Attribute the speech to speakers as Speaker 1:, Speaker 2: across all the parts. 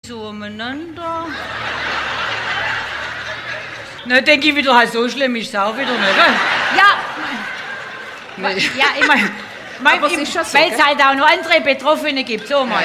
Speaker 1: so umeinander. Na, denke ich wieder, halt so schlimm ist es auch wieder nicht, gell? Ja, nee. Ja, ich meine, weil es halt auch noch andere Betroffene gibt, so mal.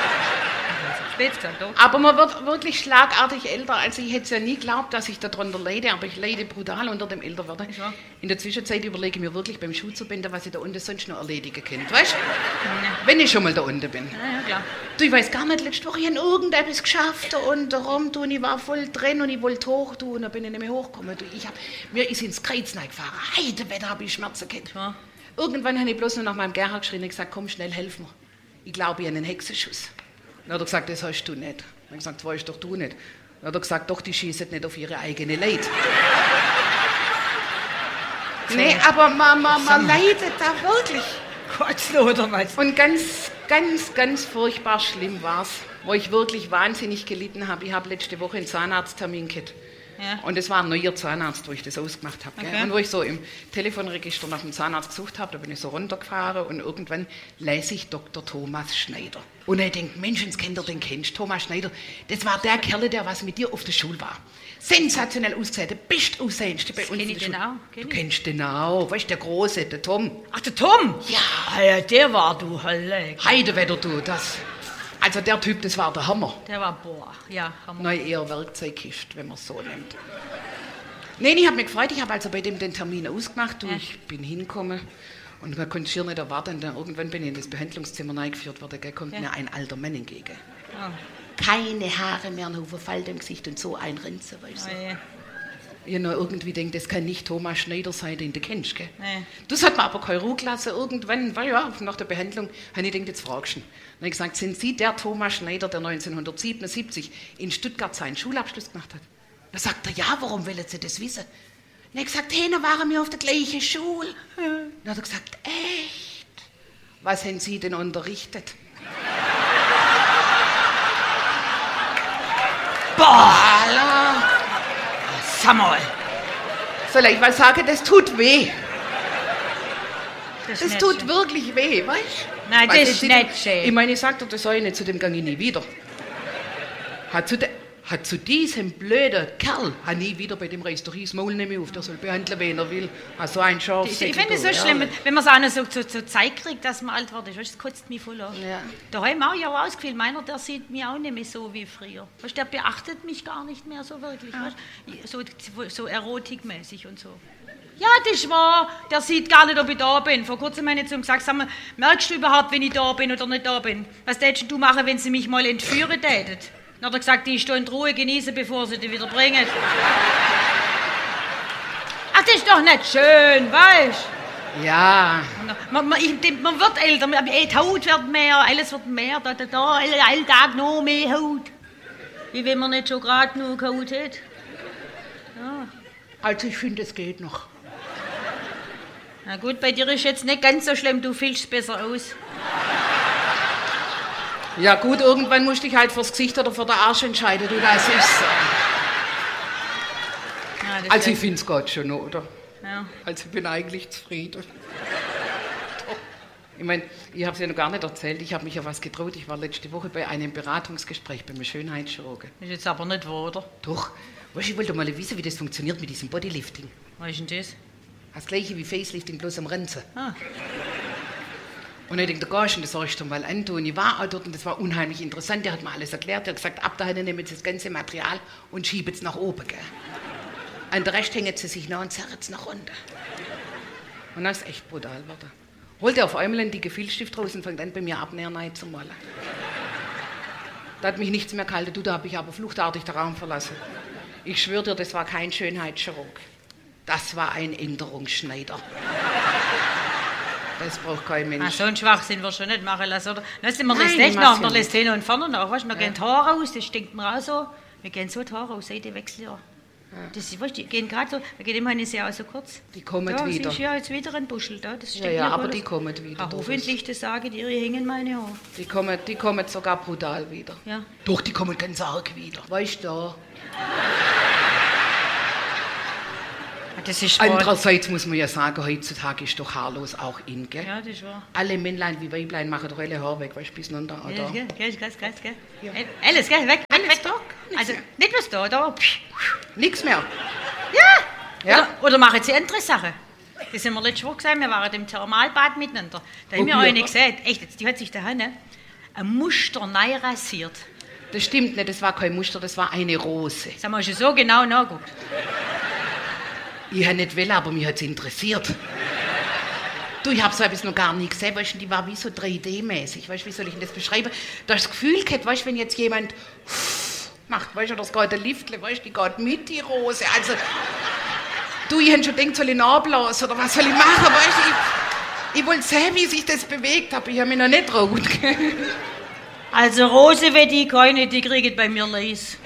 Speaker 2: Aber man wird wirklich schlagartig älter. Also ich hätte es ja nie geglaubt, dass ich darunter leide, aber ich leide brutal unter dem Älterwerden. Ja. In der Zwischenzeit überlege ich mir wirklich beim Schuhzubinden, was ich da unten sonst noch erledigen könnte, weißt du? Ja. Wenn ich schon mal da unten bin.
Speaker 1: Ja, klar.
Speaker 2: Du, ich weiß gar nicht, letzte Woche, ich habe irgendetwas geschafft da unten rum, du, und ich war voll drin und ich wollte hoch, du, und dann bin ich nicht mehr hochgekommen. Du, mir ist ins Kreuz gefahren, Heidewetter habe ich Schmerzen gehabt. Ja. Irgendwann habe ich bloß nur nach meinem Gerhard geschrien und gesagt, komm, schnell, helf mir. Ich glaube, ich habe einen Hexenschuss. Dann hat er gesagt, das hast du nicht. Dann habe ich gesagt, das weißt doch du nicht. Dann hat er gesagt, doch, die schießen nicht auf ihre eigene Leid. Nee, aber man leidet da wirklich.
Speaker 1: Oder was?
Speaker 2: Und ganz furchtbar schlimm war es, wo ich wirklich wahnsinnig gelitten habe. Ich habe letzte Woche einen Zahnarzttermin gehabt. Ja. Und es war ein neuer Zahnarzt, wo ich das ausgemacht habe. Okay. Und wo ich so im Telefonregister nach dem Zahnarzt gesucht habe, da bin ich so runtergefahren und irgendwann lese ich Dr. Thomas Schneider. Und ich denke, Menschenskinder, den kennst du, Thomas Schneider. Das war der Kerl, der was mit dir auf der Schule war. Sensationell ausgesehen, der best aussehendste bei uns in der Schule. Du kennst den auch, weißt du, der Große, der Tom.
Speaker 1: Ach, der Tom?
Speaker 2: Ja.
Speaker 1: Ja, der war du, Hölle.
Speaker 2: Heidewetter, du, das... Also der Typ, das war der Hammer.
Speaker 1: Der war, ja, Hammer.
Speaker 2: Neu eher Werkzeugkiste, wenn man es so nennt. Nein, ich habe mich gefreut, ich habe also bei dem den Termin ausgemacht, ich bin hingekommen und man konnte schier nicht erwarten, dann irgendwann bin ich in das Behandlungszimmer reingeführt worden, kommt mir ein alter Mann entgegen. Oh. Keine Haare mehr, ein Haufen Falten im Gesicht und so ein Rinse, weißt du. Oh, yeah. Ich noch irgendwie denke, das kann nicht Thomas Schneider sein, den du kennst, gell? Nee. Das hat mir aber keine Ruhe gelassen. Irgendwann, weil ja, nach der Behandlung, habe ich gedacht, jetzt fragst du ihn. Dann habe ich gesagt, sind Sie der Thomas Schneider, der 1977 in Stuttgart seinen Schulabschluss gemacht hat? Da sagt er, ja, warum wollen Sie das wissen? Dann habe ich gesagt, hey, dann waren wir auf der gleichen Schule. Dann hat er gesagt, echt? Was haben Sie denn unterrichtet?
Speaker 1: Boah! Sag mal.
Speaker 2: Soll ich mal sagen, das tut weh. Das tut schön. Wirklich weh, weißt du?
Speaker 1: Nein, das ist nicht schön.
Speaker 2: Ich meine, ich sag dir, das soll ich nicht, zu dem gang ich nie wieder. Hat zu diesem blöden Kerl, nie wieder bei dem Reis doch das Maul nicht mehr auf, der soll behandeln, wen er will. So ein Schafsäckel.
Speaker 1: Ich finde es so schlimm, wenn man es auch noch so Zeit kriegt, dass man alt wird. Das kotzt mich voll an. Ja. Da habe ich mir auch ja ausgefüllt. Meiner, der sieht mich auch nicht mehr so wie früher. Weißt, der beachtet mich gar nicht mehr so wirklich. So erotikmäßig und so. Ja, das ist wahr. Der sieht gar nicht, ob ich da bin. Vor kurzem habe ich zu ihm gesagt, sag mal, merkst du überhaupt, wenn ich da bin oder nicht da bin? Was tätest du machen, wenn sie mich mal entführen tätet? Dann hat er gesagt, die in Ruhe genießen, bevor sie die wieder bringen. Ach, das ist doch nicht schön, weißt
Speaker 2: du? Ja.
Speaker 1: Man wird älter, die Haut wird mehr, alles wird mehr, jeden Tag noch mehr Haut. Wie wenn man nicht schon gerade genug Haut hat. Ja.
Speaker 2: Also ich finde, es geht noch.
Speaker 1: Na gut, bei dir ist jetzt nicht ganz so schlimm, du fühlst besser aus.
Speaker 2: Ja gut, irgendwann musst du dich halt fürs Gesicht oder für den Arsch entscheiden, du, das ist... Ja, also ich finde es Gott schon, oder? Ja. Also ich bin eigentlich zufrieden. Ich meine, ich habe es ja noch gar nicht erzählt, ich habe mich ja was getraut. Ich war letzte Woche bei einem Beratungsgespräch bei einem Schönheitschirurgen.
Speaker 1: Ist jetzt aber nicht wahr, oder?
Speaker 2: Doch. Weißt du, ich wollte mal wissen, wie das funktioniert mit diesem Bodylifting.
Speaker 1: Was ist denn das?
Speaker 2: Das gleiche wie Facelifting, bloß am Renzen. Ah. Und ich denke, da gehst du das erste Mal an. Und ich war auch dort und das war unheimlich interessant. Der hat mir alles erklärt. Der hat gesagt, ab dahin nehmen Sie das ganze Material und schieben es nach oben. Gell? An der Rest hängen Sie sich noch und zerren es nach unten. Und das ist echt brutal geworden. Holt er auf einmal einen dicken Filzstift raus und fängt an, bei mir Abnäher zu malen. Da hat mich nichts mehr gehalten. Du, da habe ich aber fluchtartig den Raum verlassen. Ich schwöre dir, das war kein Schönheitschirurg. Das war ein Änderungsschneider. Das braucht kein Mensch.
Speaker 1: Ach, so einen Schwachsinn wir schon nicht machen lassen, oder? Lass immer das nicht nach, wir lässt hin und vorne nach. Weißt, wir gehen die Haare raus, das stinkt mir auch so. Wir gehen so die Haare aus, Seitewechsel, ja. Das, weißt, die gehen gerade so, wir gehen immer eine Jahr so kurz.
Speaker 2: Die kommen
Speaker 1: da,
Speaker 2: wieder.
Speaker 1: Das ist ja jetzt wieder ein Buschel da. Das
Speaker 2: ja, aber die kommen wieder.
Speaker 1: Ach, hoffentlich, das sagen die, hängen meine Haare.
Speaker 2: Die kommen sogar brutal wieder.
Speaker 1: Ja.
Speaker 2: Doch, die kommen ganz arg wieder. Weißt du?
Speaker 1: Das ist
Speaker 2: andererseits muss man ja sagen, heutzutage ist doch haarlos auch in, gell?
Speaker 1: Ja, das ist wahr.
Speaker 2: Alle Männlein wie Weiblein machen doch alle Haare weg, weißt du, bis runter.
Speaker 1: Ja, gell? Ja. Alles, gell? Weg. Also nicht bloß da.
Speaker 2: Nichts mehr.
Speaker 1: Ja. Oder machen Sie andere Sachen. Das haben wir letzte Woche gesagt, wir waren im Thermalbad miteinander. Da haben wir eine gesehen, echt, die hat sich da ein Muster neu rasiert.
Speaker 2: Das stimmt nicht, das war kein Muster, das war eine Rose.
Speaker 1: Das haben wir schon so genau nachgeguckt.
Speaker 2: Ich habe nicht will, aber mich hat es interessiert. Du, ich habe so etwas noch gar nie gesehen, weißt du, die war wie so 3D-mäßig, weißt du, wie soll ich denn das beschreiben? Da hast du das Gefühl gehabt, weißt du, wenn jetzt jemand macht, weißt du, oder es geht ein Liftle, weißt du, die geht mit, die Rose, also, du, ich habe schon gedacht, soll ich nachblasen oder was soll ich machen, weißt du, ich wollte sehen, wie sich das bewegt, aber ich habe mich noch nicht traut.
Speaker 1: Also Rose will die keine, die kriegt bei mir Leis.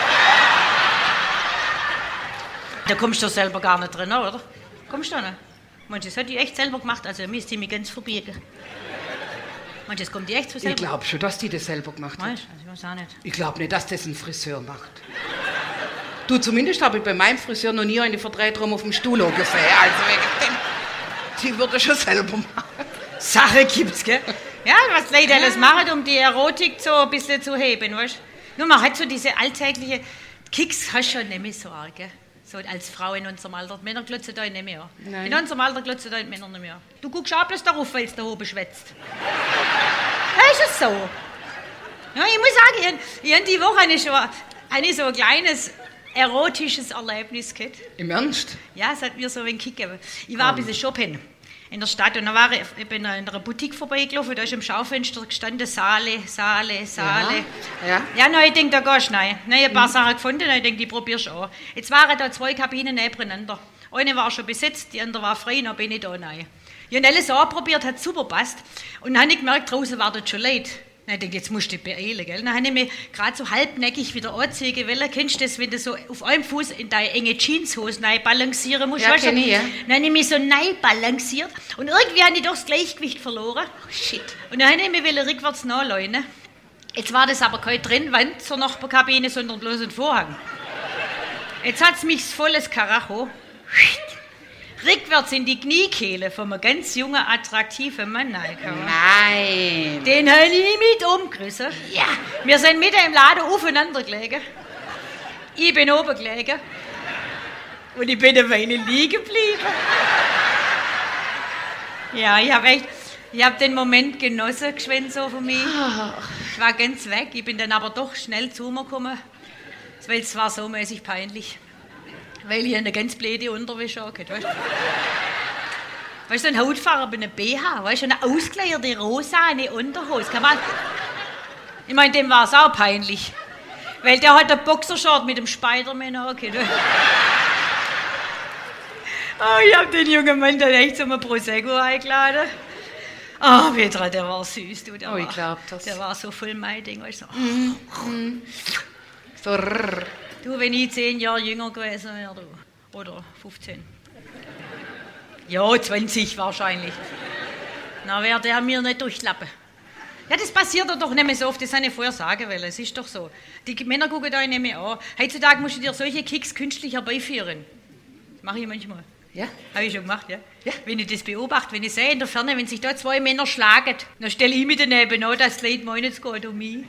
Speaker 1: Da kommst du doch selber gar nicht drin, oder? Kommst du nicht? Meinst du, das hat die echt selber gemacht, also müsste ich mich ganz verbiegen. Meinst du, das kommt die echt so selber?
Speaker 2: Ich glaube schon, dass die das selber gemacht hat.
Speaker 1: Weißt du, also ich weiß auch nicht.
Speaker 2: Ich glaube nicht, dass das ein Friseur macht. Du, zumindest habe ich bei meinem Friseur noch nie eine Verdrehung auf dem Stuhl gesehen. Also wegen dem, die würde schon selber machen.
Speaker 1: Sache gibt's, gell? Ja, was Leute alles machen, um die Erotik so ein bisschen zu heben, weißt du? Nur man hat so diese alltägliche Kicks, hast du schon nicht mehr so arg, gell? So als Frau in unserem Alter. Die Männer glotzen da nicht mehr. Nein. In unserem Alter glotzen da die Männer nicht mehr. Du guckst auch bloß darauf, weil es da oben schwätzt. Ja, ist es so. Ja, ich muss sagen, ich habe die Woche so ein kleines erotisches Erlebnis gehabt.
Speaker 2: Im Ernst?
Speaker 1: Ja, es hat mir so ein Kick gegeben. Ich war ein bisschen shoppen in der Stadt und dann war ich bin in einer Boutique vorbeigelaufen, da ist im Schaufenster gestanden Saale.
Speaker 2: Ja.
Speaker 1: Ja, na, ich denke, da gehst du rein. Dann habe ich ein paar Sachen gefunden, dann ich denke, die probierst du auch. Jetzt waren da 2 Kabinen nebeneinander. Eine war schon besetzt, die andere war frei, dann bin ich da rein. Ich habe alles anprobiert, hat super gepasst. Und dann habe ich gemerkt, draußen war das schon leid. Dann ich dachte, jetzt musst du dich beeilen, gell? Dann habe ich mich gerade so halbneckig wieder anziehen wollen. Kennst du das, wenn du so auf einem Fuß in deine enge Jeanshose balancieren musst?
Speaker 2: Ja, kenn ich, ja.
Speaker 1: Dann habe ich mich so balanciert und irgendwie habe ich doch das Gleichgewicht verloren.
Speaker 2: Oh, shit.
Speaker 1: Und dann habe ich mich rückwärts nachleunen. Jetzt war das aber keine Trennwand zur Nachbarkabine, sondern bloß ein Vorhang. Jetzt hat es mich volles Karacho rückwärts in die Kniekehle von einem ganz jungen, attraktiven Mann reingekommen.
Speaker 2: Nein.
Speaker 1: Den habe ich mit umgerissen. Ja. Wir sind mitten im Laden aufeinander gelegen. Ich bin oben gelegen. Und ich bin eine Weile liegen geblieben. Ja, ich habe den Moment genossen, geschwind so von mir. Ich war ganz weg. Ich bin dann aber doch schnell zu mir gekommen. Weil es war so mäßig peinlich. Weil ich eine ganz blöde Unterwäsche hatte, weißt du? Weißt du, ein Hautfarbe bei einem BH, weißt du, eine ausgeleierte rosane Unterhose. Ich meine, dem war es auch peinlich. Weil der hat einen Boxershort mit dem Spider-Man angehabt. Oh, ich habe den jungen Mann dann echt zum Prosecco eingeladen. Oh, Petra, der war süß, du.
Speaker 2: Ich glaube das.
Speaker 1: Der war so voll mein Ding, weißt du.
Speaker 2: So.
Speaker 1: Du, wenn ich 10 Jahre jünger gewesen wäre, du. Oder 15. Ja, 20 wahrscheinlich. Na, wäre der mir nicht durchlappen. Ja, das passiert doch nicht mehr so oft, das kann ich vorher sagen, weil es ist doch so. Die Männer gucken da nicht mehr an. Heutzutage musst du dir solche Kicks künstlich herbeiführen. Das mache ich manchmal.
Speaker 2: Ja?
Speaker 1: Habe ich schon gemacht, ja? Wenn ich das beobachte, wenn ich sehe in der Ferne, wenn sich da 2 Männer schlagen, dann stelle ich mich daneben an, dass die Leute meinen, es geht um mich.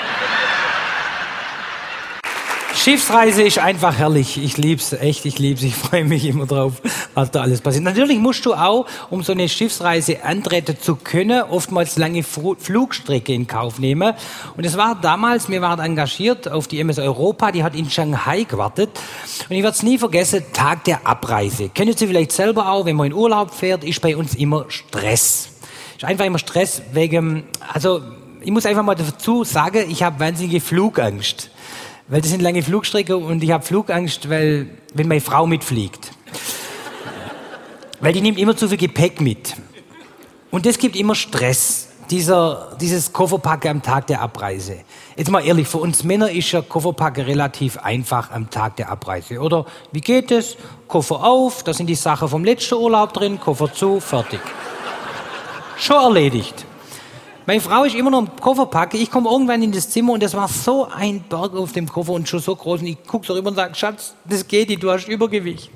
Speaker 3: Schiffsreise ist einfach herrlich. Ich lieb's, echt, ich lieb's. Ich freue mich immer drauf, was da alles passiert. Natürlich musst du auch, um so eine Schiffsreise antreten zu können, oftmals lange Flugstrecke in Kauf nehmen. Und es war damals, wir waren engagiert auf die MS Europa, die hat in Shanghai gewartet. Und ich werde es nie vergessen, Tag der Abreise. Kennen Sie vielleicht selber auch, wenn man in Urlaub fährt, ist bei uns immer Stress. Ist einfach immer Stress wegen, also ich muss einfach mal dazu sagen, ich habe wahnsinnige Flugangst. Weil das sind lange Flugstrecken und ich habe Flugangst, wenn meine Frau mitfliegt. Weil die nimmt immer zu viel Gepäck mit. Und das gibt immer Stress, dieses Kofferpacken am Tag der Abreise. Jetzt mal ehrlich, für uns Männer ist ja Kofferpacken relativ einfach am Tag der Abreise, oder? Wie geht es? Koffer auf, da sind die Sachen vom letzten Urlaub drin, Koffer zu, fertig. Schon erledigt. Meine Frau ist immer noch im Koffer packen. Ich komme irgendwann in das Zimmer und das war so ein Berg auf dem Koffer und schon so groß. Und ich gucke so rüber und sage, Schatz, das geht nicht, du hast Übergewicht.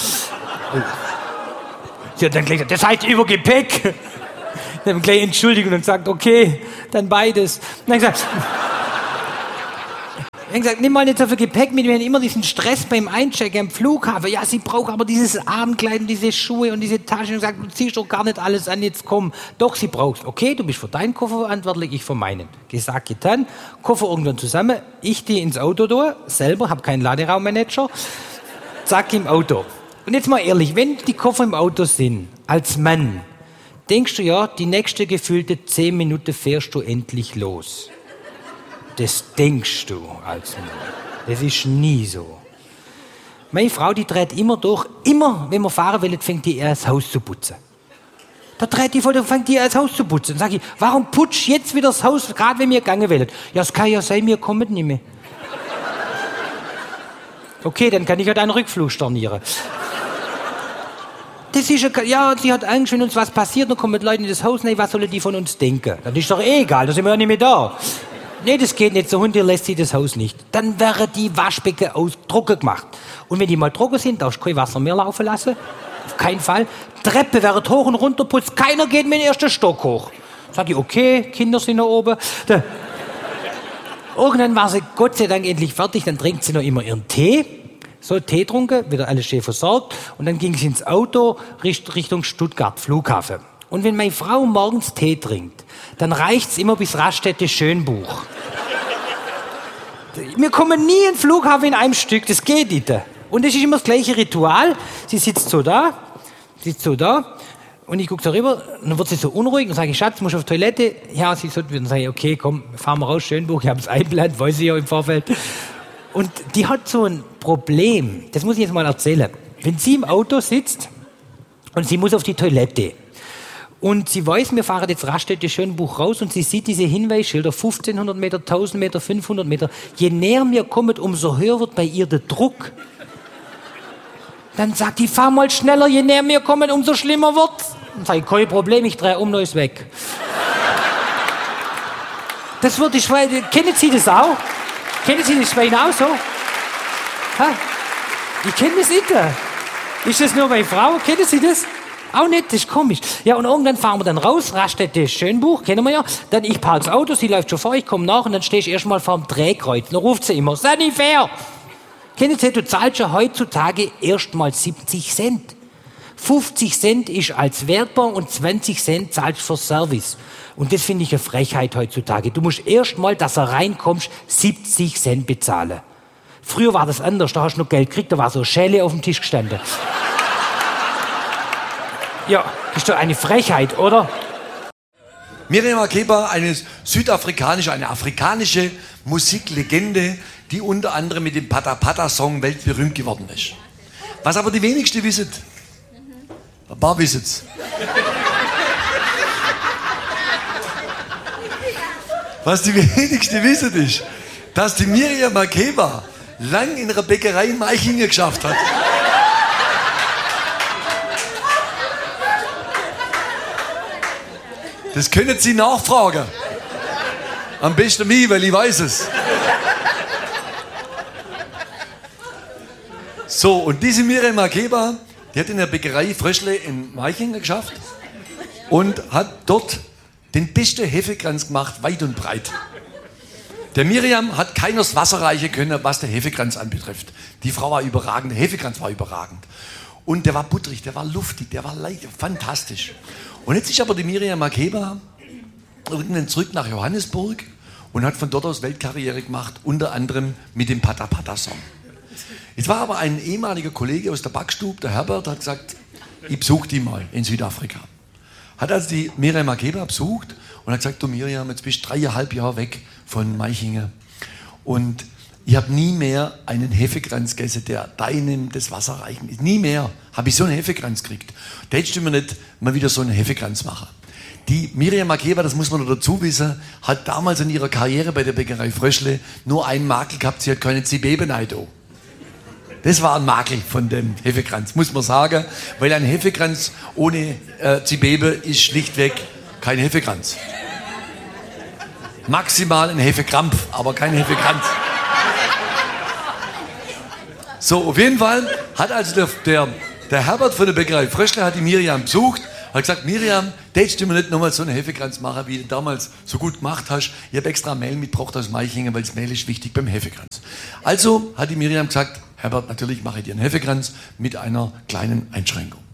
Speaker 3: Sie hat dann gleich gesagt, das heißt Übergepäck. Ich habe gleich entschuldigt und gesagt, okay, dann beides. Und dann gesagt, Ich habe gesagt, nimm mal nicht so viel Gepäck mit, wir haben immer diesen Stress beim Einchecken am Flughafen. Ja, sie braucht aber dieses Abendkleid und diese Schuhe und diese Taschen. Und gesagt, du ziehst doch gar nicht alles an, jetzt komm. Doch, sie braucht. Okay, du bist für deinen Koffer verantwortlich, ich für meinen. Gesagt, getan. Koffer irgendwann zusammen. Ich die ins Auto da, selber, habe keinen Laderaummanager. Zack, im Auto. Und jetzt mal ehrlich, wenn die Koffer im Auto sind, als Mann, denkst du ja, die nächste gefühlte 10 Minuten fährst du endlich los. Das denkst du als Mann. Das ist nie so. Meine Frau, die dreht immer durch. Immer, wenn wir fahren wollen, fängt die an, das Haus zu putzen. Da dreht die voll, dann fängt die an, das Haus zu putzen. Dann sage ich, warum putzt jetzt wieder das Haus, gerade wenn wir gegangen wollen? Ja, es kann ja sein, wir kommen nicht mehr. Okay, dann kann ich halt einen Rückflug stornieren. Das ist ja, sie hat Angst, wenn uns was passiert, dann kommen Leute in das Haus, nee, was sollen die von uns denken? Das ist doch eh egal, da sind wir ja nicht mehr da. Nee, das geht nicht, so Hund, der lässt sich das Haus nicht. Dann wären die Waschbecken trocken gemacht. Und wenn die mal trocken sind, darfst du kein Wasser mehr laufen lassen. Auf keinen Fall. Treppe wäre hoch und runter putzt, keiner geht mit dem ersten Stock hoch. Sag ich, okay, Kinder sind da oben. Irgendwann war sie Gott sei Dank endlich fertig, dann trinkt sie noch immer ihren Tee. So, Tee trunken, wieder alles schön versorgt. Und dann ging sie ins Auto Richtung Stuttgart, Flughafen. Und wenn meine Frau morgens Tee trinkt, dann reicht's immer bis Raststätte Schönbuch. Wir kommen nie in den Flughafen in einem Stück, das geht nicht. Und das ist immer das gleiche Ritual. Sie sitzt so da, und ich gucke so rüber, und dann wird sie so unruhig, und sage ich, Schatz, musst du auf die Toilette? Ja, sie so, dann sage ich, okay, komm, fahren wir raus, Schönbuch, ich habe es eingeblendet, weiß ich ja im Vorfeld. Und die hat so ein Problem, das muss ich jetzt mal erzählen. Wenn sie im Auto sitzt, und sie muss auf die Toilette, und sie weiß, wir fahren jetzt Raststätte Schönbuch raus und sie sieht diese Hinweisschilder, 1500 Meter, 1000 Meter, 500 Meter. Je näher wir kommen, umso höher wird bei ihr der Druck. Dann sagt die, fahr mal schneller, je näher wir kommen, umso schlimmer wird's. Dann sage ich, kein Problem, ich drehe um, neues weg. Das würde ich, kennen Sie das auch? Kennen Sie das bei Ihnen auch so? Ha? Ich kenne das nicht. Ist das nur bei Frauen? Kennen Sie das? Auch nicht, das ist komisch. Ja, und irgendwann fahren wir dann raus, Raststätte Schönbuch, kennen wir ja. Dann ich parke das Auto, sie läuft schon vor, ich komme nach und dann stehe ich erstmal vor dem Drehkreuz. Dann ruft sie immer, Sanifair! Kennen Sie, du zahlst ja heutzutage erstmal 70 Cent. 50 Cent ist als wertbar und 20 Cent zahlst für Service. Und das finde ich eine Frechheit heutzutage. Du musst erstmal, dass du reinkommst, 70 Cent bezahlen. Früher war das anders, da hast du noch Geld gekriegt, da war so eine Schelle auf dem Tisch gestanden. Ja, ist doch eine Frechheit, oder?
Speaker 4: Miriam Makeba, eine afrikanische Musiklegende, die unter anderem mit dem Pata Pata Song weltberühmt geworden ist. Was aber die wenigsten wissen, ein paar wissen es. Was die wenigsten wissen ist, dass die Miriam Makeba lang in einer Bäckerei in Meichingen geschafft hat. Das können Sie nachfragen. Am besten mich, weil ich weiß es. So, und diese Miriam Makeba, die hat in der Bäckerei Fröschle in Meichingen geschafft und hat dort den besten Hefekranz gemacht, weit und breit. Der Miriam hat keiner das Wasser reichen können, was der Hefekranz anbetrifft. Die Frau war überragend, der Hefekranz war überragend. Und der war butterig, der war luftig, der war leicht, fantastisch. Und jetzt ist aber die Miriam Makeba irgendwann zurück nach Johannesburg und hat von dort aus Weltkarriere gemacht, unter anderem mit dem Pata Pata Song. Jetzt war aber ein ehemaliger Kollege aus der Backstube, der Herbert, hat gesagt, ich besuche die mal in Südafrika. Hat also die Miriam Makeba besucht und hat gesagt, du Miriam, jetzt bist du 3,5 Jahre weg von Meichingen und ich habe nie mehr einen Hefekranz gegessen, der deinem das Wasser reichen ist. Nie mehr habe ich so einen Hefekranz gekriegt. Da hättest du mir nicht mal wieder so einen Hefekranz machen. Die Miriam Makeba, das muss man noch dazu wissen, hat damals in ihrer Karriere bei der Bäckerei Fröschle nur einen Makel gehabt, sie hat keine Zibebe-Neido. Das war ein Makel von dem Hefekranz, muss man sagen, weil ein Hefekranz ohne Zibebe ist schlichtweg kein Hefekranz. Maximal ein Hefekrampf, aber kein Hefekranz. So, auf jeden Fall hat also der Herbert von der Bäckerei Fröschle hat die Miriam besucht, hat gesagt, Miriam, darfst du mir nicht nochmal so einen Hefekranz machen, wie du damals so gut gemacht hast? Ich habe extra Mehl mitgebracht aus Meichingen, weil das Mehl ist wichtig beim Hefekranz. Also hat die Miriam gesagt, Herbert, natürlich mache ich dir einen Hefekranz mit einer kleinen Einschränkung.